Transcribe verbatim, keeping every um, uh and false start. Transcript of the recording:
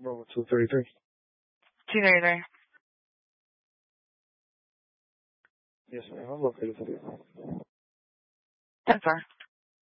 Bravo two thirty-three. two thirty-three. Yes, ma'am. I'm located for you. ten four.